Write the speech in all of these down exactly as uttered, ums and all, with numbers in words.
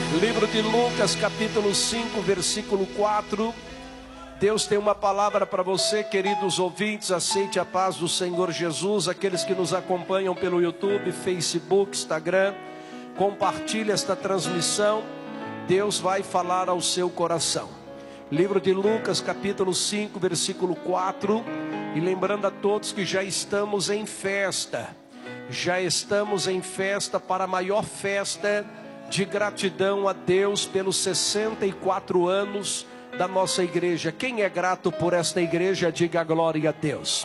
Livro de Lucas, capítulo cinco, versículo quatro. Deus tem uma palavra para você, queridos ouvintes. Aceite a paz do Senhor Jesus. Aqueles que nos acompanham pelo YouTube, Facebook, Instagram, compartilhe esta transmissão. Deus vai falar ao seu coração. Livro de Lucas, capítulo cinco, versículo quatro. E lembrando a todos que já estamos em festa. Já estamos em festa para a maior festa de gratidão a Deus pelos sessenta e quatro anos da nossa igreja. Quem é grato por esta igreja, diga glória a Deus.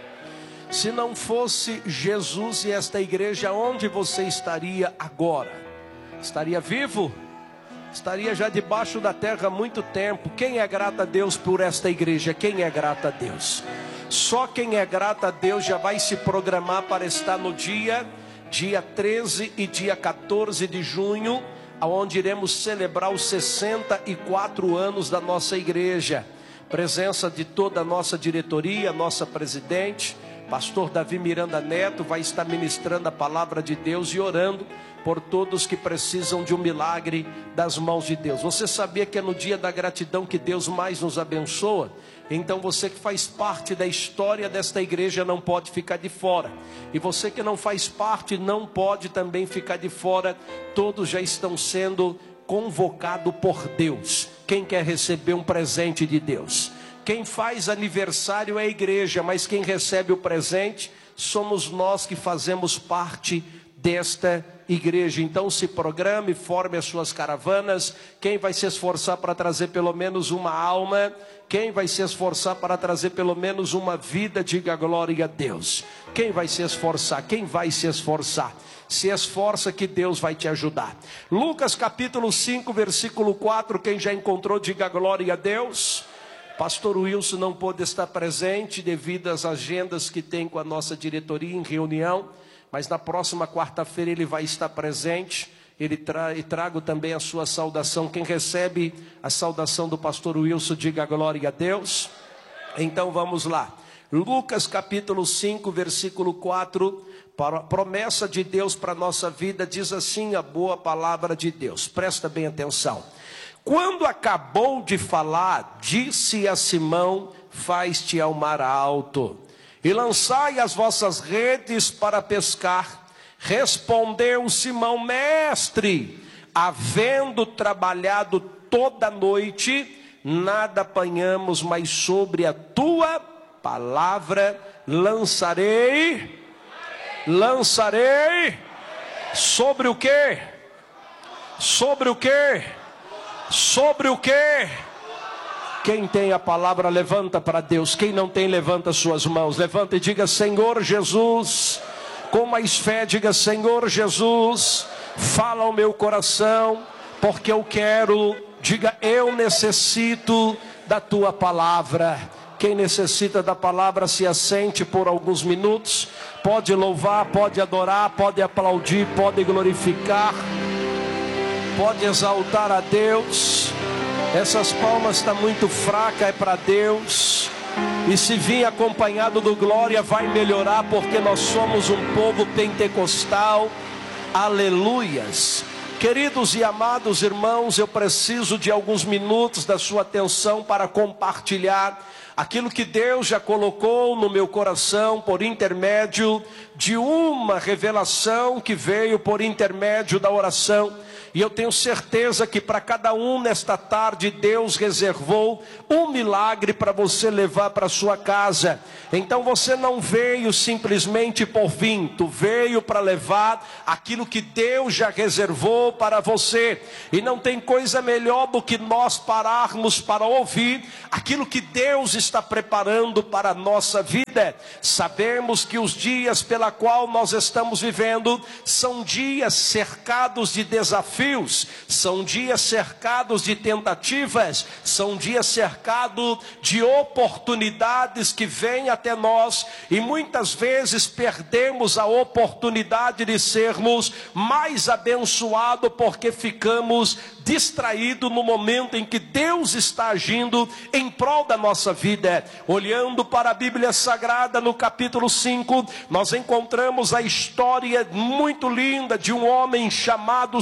Se não fosse Jesus e esta igreja, onde você estaria agora? Estaria vivo? Estaria já debaixo da terra há muito tempo. Quem é grato a Deus por esta igreja? Quem é grato a Deus? Só quem é grato a Deus já vai se programar para estar no dia Dia treze e dia quatorze de junho, onde iremos celebrar os sessenta e quatro anos da nossa igreja. Presença de toda a nossa diretoria, nossa presidente, pastor Davi Miranda Neto, vai estar ministrando a palavra de Deus e orando por todos que precisam de um milagre das mãos de Deus. Você sabia que é no dia da gratidão que Deus mais nos abençoa? Então você que faz parte da história desta igreja não pode ficar de fora. E você que não faz parte não pode também ficar de fora. Todos já estão sendo convocados por Deus. Quem quer receber um presente de Deus? Quem faz aniversário é a igreja, mas quem recebe o presente somos nós que fazemos parte desta igreja. Então se programe, forme as suas caravanas. Quem vai se esforçar para trazer pelo menos uma alma? Quem vai se esforçar para trazer pelo menos uma vida? Diga glória a Deus. Quem vai se esforçar? Quem vai se esforçar? Se esforça que Deus vai te ajudar. Lucas capítulo cinco, versículo quatro. Quem já encontrou, diga glória a Deus. Pastor Wilson não pôde estar presente devido às agendas que tem com a nossa diretoria em reunião, mas na próxima quarta-feira ele vai estar presente. Ele tra e trago também a sua saudação. Quem recebe a saudação do pastor Wilson, diga glória a Deus. Então vamos lá. Lucas capítulo cinco, versículo quatro. Para, promessa de Deus para a nossa vida, diz assim a boa palavra de Deus. Presta bem atenção. Quando acabou de falar, disse a Simão: faz-te ao mar alto e lançai as vossas redes para pescar. Respondeu Simão: mestre, havendo trabalhado toda a noite, nada apanhamos, mas sobre a tua palavra lançarei. Lançarei. Sobre o quê? Sobre o quê? Sobre o quê? Quem tem a palavra levanta para Deus. Quem não tem, levanta suas mãos. Levanta e diga: Senhor Jesus. Com mais fé, diga: Senhor Jesus, fala ao meu coração, porque eu quero. Diga: eu necessito da tua palavra. Quem necessita da palavra, se assente por alguns minutos. Pode louvar, pode adorar, pode aplaudir, pode glorificar, pode exaltar a Deus. Essas palmas estão muito fracas, é para Deus. E se vir acompanhado do glória, vai melhorar, porque nós somos um povo pentecostal. Aleluias. Queridos e amados irmãos, eu preciso de alguns minutos da sua atenção para compartilhar aquilo que Deus já colocou no meu coração por intermédio de uma revelação que veio por intermédio da oração. E eu tenho certeza que para cada um nesta tarde Deus reservou um milagre para você levar para sua casa. Então você não veio simplesmente por vir, tu veio para levar aquilo que Deus já reservou para você. E não tem coisa melhor do que nós pararmos para ouvir aquilo que Deus está preparando para a nossa vida. Sabemos que os dias pela qual nós estamos vivendo são dias cercados de desafios, são dias cercados de tentativas, são dias cercados de oportunidades que vêm até nós, e muitas vezes perdemos a oportunidade de sermos mais abençoados porque ficamos distraídos no momento em que Deus está agindo em prol da nossa vida. Olhando para a Bíblia Sagrada, no capítulo cinco, nós encontramos a história muito linda de um homem chamado Simão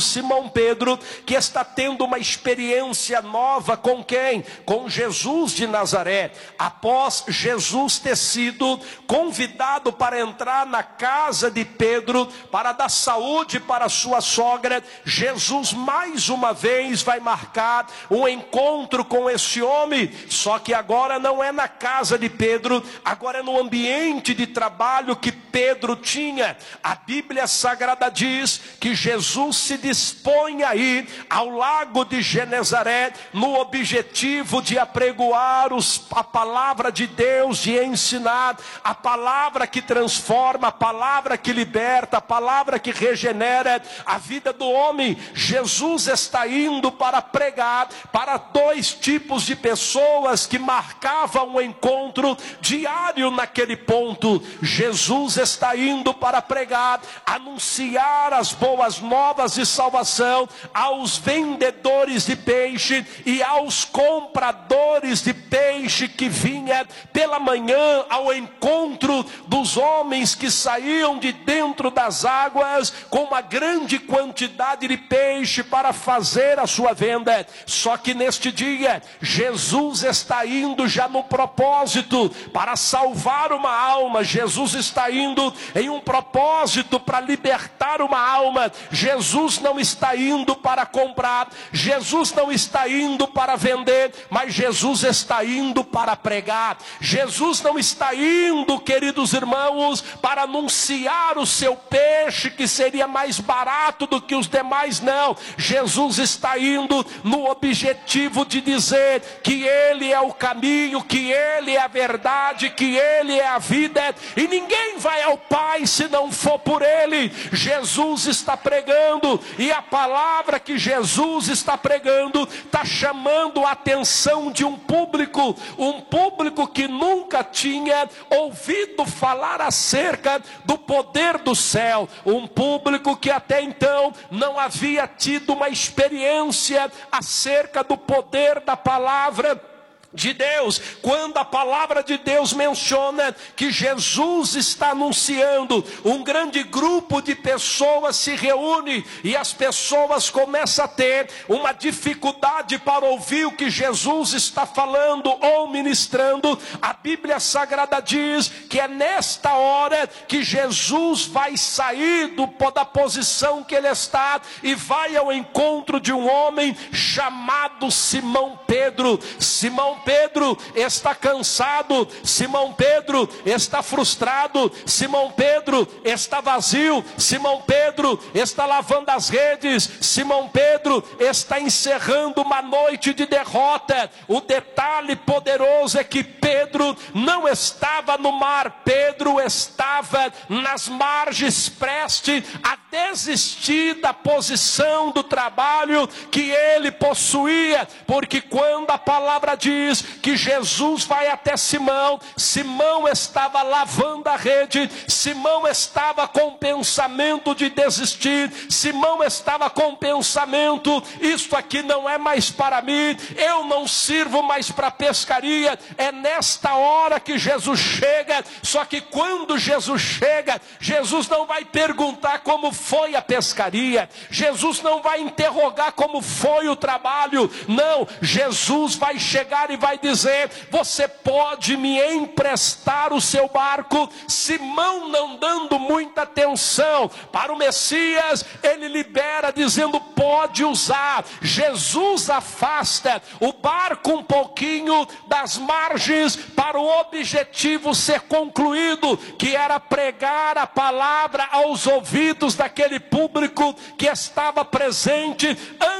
Simão Pedro, que está tendo uma experiência nova com quem? Com Jesus de Nazaré. Após Jesus ter sido convidado para entrar na casa de Pedro, para dar saúde para sua sogra, Jesus mais uma vez vai marcar um encontro com esse homem, só que agora não é na casa de Pedro, agora é no ambiente de trabalho que Pedro tinha. A Bíblia Sagrada diz que Jesus se dispõe a ir ao lago de Genezaré, no objetivo de apregoar os, a palavra de Deus, de ensinar a palavra que transforma, a palavra que liberta, a palavra que regenera a vida do homem. Jesus está indo para pregar para dois tipos de pessoas que marcavam um encontro diário naquele ponto. Jesus está indo para pregar, anunciar as boas novas de salvação aos vendedores de peixe e aos compradores de peixe que vinha pela manhã ao encontro dos homens que saíam de dentro das águas com uma grande quantidade de peixe para fazer a sua venda. Só que neste dia Jesus está indo já no propósito para salvar uma alma. Jesus está indo em um propósito para libertar uma alma. Jesus não está indo para comprar, Jesus não está indo para vender, mas Jesus está indo para pregar. Jesus não está indo, queridos irmãos, para anunciar o seu peixe que seria mais barato do que os demais, não. Jesus está indo no objetivo de dizer que Ele é o caminho, que Ele é a verdade, que Ele é a vida, e ninguém vai ao Pai se não for por Ele. Jesus está pregando, e a palavra que Jesus está pregando está chamando a atenção de um público, um público que nunca tinha ouvido falar acerca do poder do céu, um público que até então não havia tido uma experiência acerca do poder da palavra de Deus. Quando a palavra de Deus menciona que Jesus está anunciando, um grande grupo de pessoas se reúne e as pessoas começam a ter uma dificuldade para ouvir o que Jesus está falando ou ministrando. A Bíblia Sagrada diz que é nesta hora que Jesus vai sair do, da posição que ele está e vai ao encontro de um homem chamado Simão Pedro. Simão Pedro está cansado, Simão Pedro está frustrado, Simão Pedro está vazio, Simão Pedro está lavando as redes, Simão Pedro está encerrando uma noite de derrota. O detalhe poderoso é que Pedro não estava no mar, Pedro estava nas margens, preste a desistir da posição do trabalho que ele possuía, porque quando a palavra diz que Jesus vai até Simão, Simão estava lavando a rede, Simão estava com pensamento de desistir, Simão estava com pensamento: isto aqui não é mais para mim, eu não sirvo mais para pescaria. É nesta hora que Jesus chega, só que quando Jesus chega, Jesus não vai perguntar como foi a pescaria, Jesus não vai interrogar como foi o trabalho, não, Jesus vai chegar e vai dizer: você pode me emprestar o seu barco? Simão, não dando muita atenção para o Messias, ele libera dizendo: pode usar. Jesus afasta o barco um pouquinho das margens para o objetivo ser concluído, que era pregar a palavra aos ouvidos daquele público que estava presente,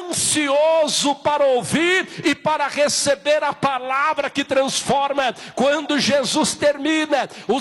ansioso para ouvir e para receber a palavra que transforma. Quando Jesus termina o